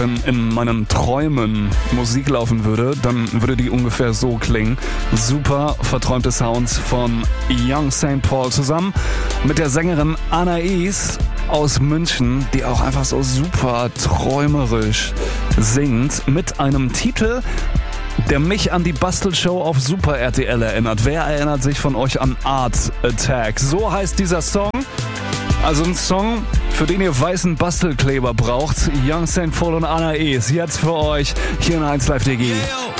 Wenn in meinen Träumen Musik laufen würde, dann würde die ungefähr so klingen. Super verträumte Sounds von Young St. Paul zusammen mit der Sängerin Anais aus München, die auch einfach so super träumerisch singt, mit einem Titel, der mich an die Bastelshow auf Super RTL erinnert. Wer erinnert sich von euch an Art Attack? So heißt dieser Song. Also ein Song, für den ihr weißen Bastelkleber braucht. Young St. Paul und Anais, jetzt für euch hier in 1 Live DG.